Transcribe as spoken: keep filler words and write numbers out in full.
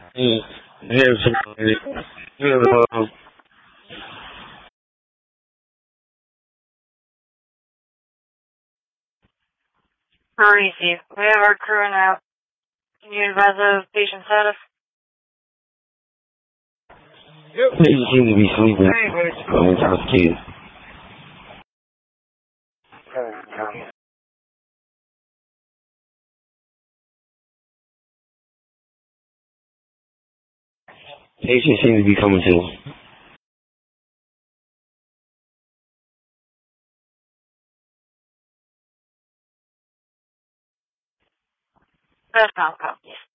Mm. Yeah, somebody. Yeah, uh, Parisi, we have our crew now. Can you advise of patient status? Yep. Patient seems to be sleeping. I'm intoxicated. Patient seems to be coming to. That's not copies.